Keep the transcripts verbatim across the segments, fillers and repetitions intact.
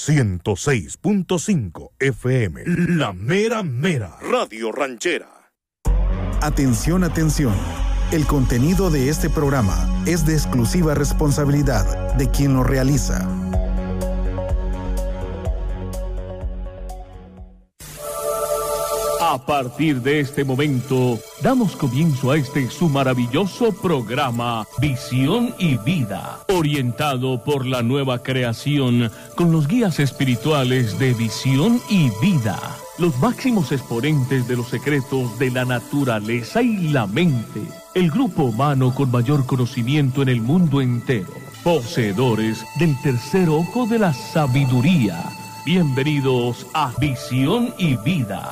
ciento seis punto cinco F M. La mera mera. Radio Ranchera. Atención, atención. El contenido de este programa es de exclusiva responsabilidad de quien lo realiza. A partir de este momento, damos comienzo a este su maravilloso programa Visión y Vida, orientado por la nueva creación con los guías espirituales de Visión y Vida, los máximos exponentes de los secretos de la naturaleza y la mente, el grupo humano con mayor conocimiento en el mundo entero, poseedores del tercer ojo de la sabiduría. Bienvenidos a Visión y Vida.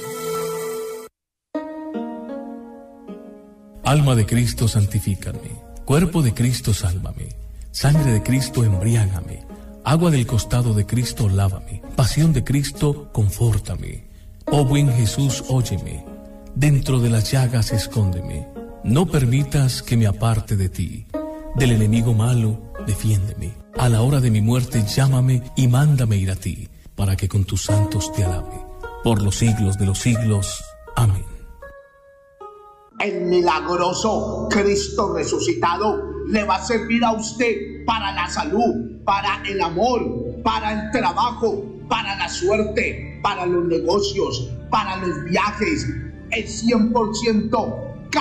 Alma de Cristo, santifícame. Cuerpo de Cristo, sálvame. Sangre de Cristo, embriágame. Agua del costado de Cristo, lávame. Pasión de Cristo, confórtame. Oh buen Jesús, óyeme. Dentro de las llagas, escóndeme. No permitas que me aparte de ti. Del enemigo malo, defiéndeme. A la hora de mi muerte, llámame y mándame ir a ti, para que con tus santos te alabe. Por los siglos de los siglos. Amén. El milagroso Cristo resucitado le va a servir a usted para la salud, para el amor, para el trabajo, para la suerte, para los negocios, para los viajes. Es cien por ciento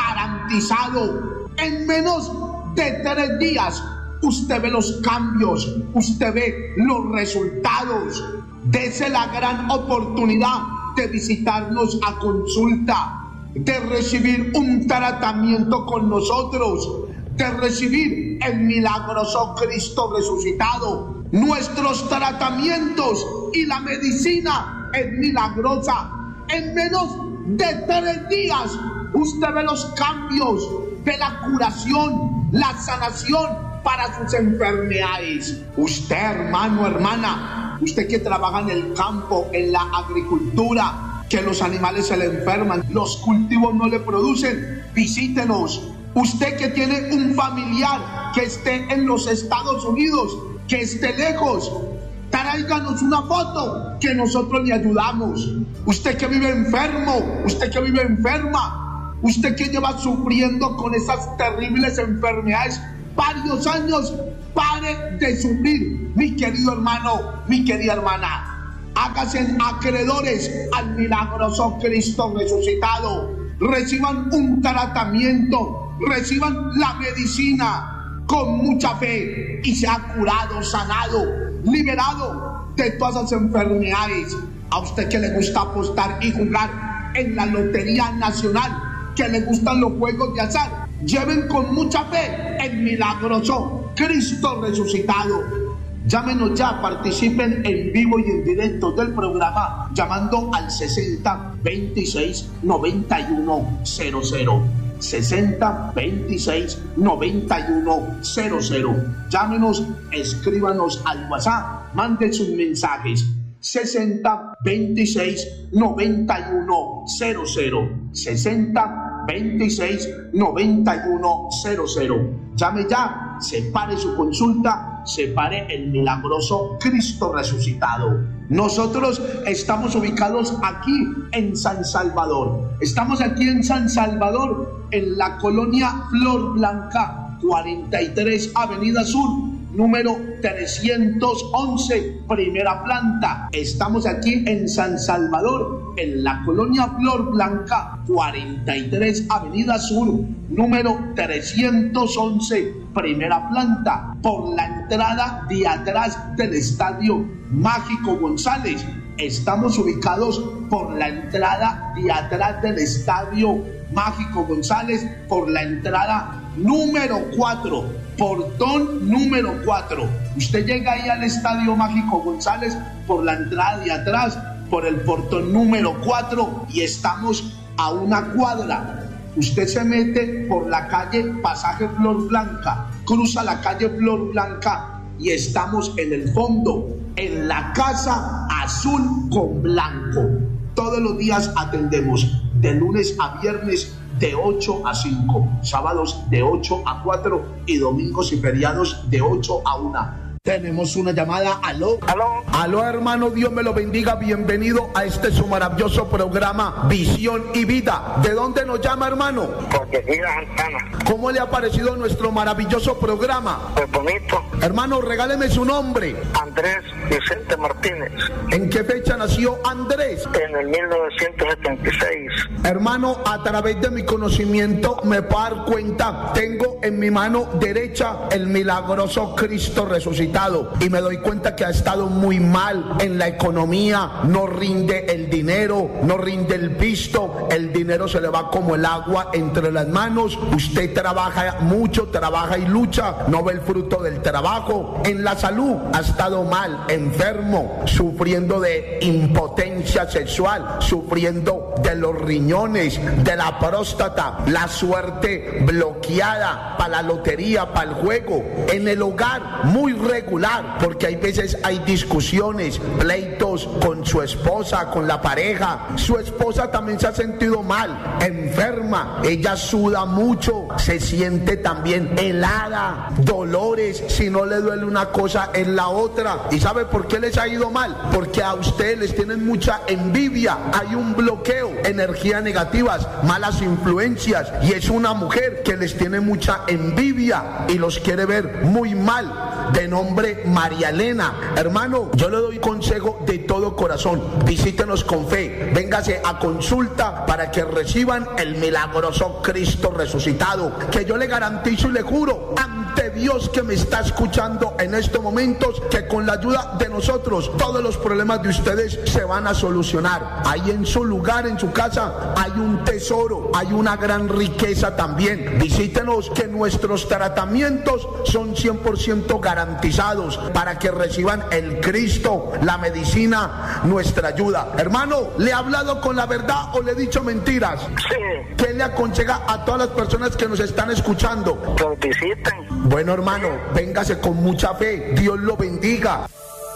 garantizado. En menos de tres días usted ve los cambios, usted ve los resultados. Dese la gran oportunidad de visitarnos a consulta, de recibir un tratamiento con nosotros, de recibir el milagroso Cristo resucitado. Nuestros tratamientos y la medicina es milagrosa. En menos de tres días usted ve los cambios, ve la curación, la sanación para sus enfermedades. Usted, hermano, hermana, usted que trabaja en el campo, en la agricultura, que los animales se le enferman, los cultivos no le producen, visítenos. Usted que tiene un familiar que esté en los Estados Unidos, que esté lejos, tráiganos una foto que nosotros le ayudamos. Usted que vive enfermo, usted que vive enferma, usted que lleva sufriendo con esas terribles enfermedades varios años, pare de sufrir, mi querido hermano, mi querida hermana. Háganse acreedores al milagroso Cristo resucitado. Reciban un tratamiento, reciban la medicina con mucha fe y sea curado, sanado, liberado de todas las enfermedades. A usted que le gusta apostar y jugar en la Lotería Nacional, que le gustan los juegos de azar, lleven con mucha fe el milagroso Cristo resucitado. Llámenos ya, participen en vivo y en directo del programa llamando al sesenta veintiséis noventa y uno cero cero. sesenta veintiséis noventa y uno cero cero. Llámenos, escríbanos al WhatsApp, manden sus mensajes. sesenta veintiséis noventa y uno cero cero. sesenta veintiséis noventa y uno cero cero. Llame ya, separe su consulta, separe el milagroso Cristo resucitado. Nosotros estamos ubicados aquí en San Salvador. Estamos aquí en San Salvador, en la colonia Flor Blanca, cuarenta y tres Avenida Sur, número trescientos once, primera planta. Estamos aquí en San Salvador, en la colonia Flor Blanca, cuarenta y tres Avenida Sur, número trescientos once, primera planta, por la entrada de atrás del Estadio Mágico González. Estamos ubicados por la entrada de atrás del Estadio Mágico González, por la entrada número cuatro, portón número cuatro. Usted llega ahí al Estadio Mágico González por la entrada de atrás, por el portón número cuatro, y estamos a una cuadra. Usted se mete por la calle Pasaje Flor Blanca, cruza la calle Flor Blanca y estamos en el fondo, en la Casa Azul con Blanco. Todos los días atendemos de lunes a viernes de ocho a cinco, sábados de ocho a cuatro y domingos y feriados de ocho a una. Tenemos una llamada. Aló. Aló. Aló, hermano, Dios me lo bendiga. Bienvenido a este su maravilloso programa Visión y Vida. ¿De dónde nos llama, hermano? Porque mira, Santana. ¿Cómo le ha parecido nuestro maravilloso programa? Pues bonito. Hermano, regáleme su nombre. Andrés Vicente Martínez. ¿En qué fecha nació Andrés? En el mil novecientos setenta y seis. Hermano, a través de mi conocimiento me puedo dar cuenta, tengo en mi mano derecha el milagroso Cristo resucitado. Y me doy cuenta que ha estado muy mal en la economía, no rinde el dinero, no rinde el visto, el dinero se le va como el agua entre las manos, usted trabaja mucho, trabaja y lucha, no ve el fruto del trabajo. En la salud ha estado mal, enfermo, sufriendo de impotencia sexual, sufriendo de los riñones, de la próstata, la suerte bloqueada para la lotería, para el juego. En el hogar muy regular, porque hay veces hay discusiones, pleitos con su esposa, con la pareja. Su esposa también se ha sentido mal, enferma, ella suda mucho, se siente también helada, dolores, si no le duele una cosa en la otra. ¿Y sabe por qué les ha ido mal? Porque a ustedes les tienen mucha envidia, hay un bloqueo, energías negativas, malas influencias, y es una mujer que les tiene mucha envidia y los quiere ver muy mal, de nombre María Elena. Hermano, yo le doy consejo de todo corazón, visítenos con fe, véngase a consulta para que reciban el milagroso Cristo resucitado, que yo le garantizo y le juro ante Dios que me está escuchando en estos momentos, que con la ayuda de nosotros todos los problemas de ustedes se van a solucionar. Ahí en su lugar, en su casa, hay un tesoro, hay una gran riqueza también. Visítenos, que nuestros tratamientos son cien por ciento garantizados para que reciban el Cristo, la medicina, nuestra ayuda. Hermano, ¿le he hablado con la verdad o le he dicho mentiras? Sí. ¿Qué le aconseja a todas las personas que nos están escuchando? Que visiten. Bueno, hermano, véngase con mucha fe. Dios lo bendiga.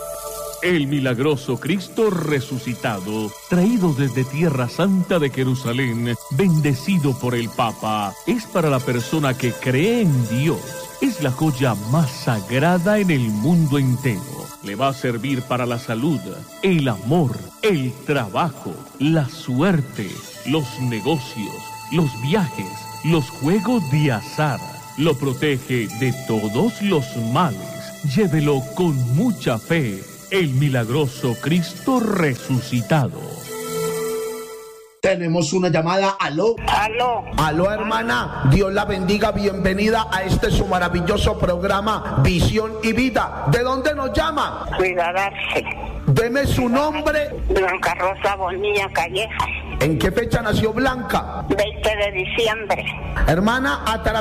El milagroso Cristo resucitado, traído desde Tierra Santa de Jerusalén, bendecido por el Papa, es para la persona que cree en Dios. Es la joya más sagrada en el mundo entero. Le va a servir para la salud, el amor, el trabajo, la suerte, los negocios, los viajes, los juegos de azar. Lo protege de todos los males. Llévelo con mucha fe. El milagroso Cristo resucitado. Tenemos una llamada. Aló. Aló. Aló, hermana. Dios la bendiga. Bienvenida a este su maravilloso programa Visión y Vida. ¿De dónde nos llama? Cuidadarse. Deme su nombre. Blanca Rosa Bonilla Callejas. ¿En qué fecha nació Blanca? veinte de diciembre. Hermana, a través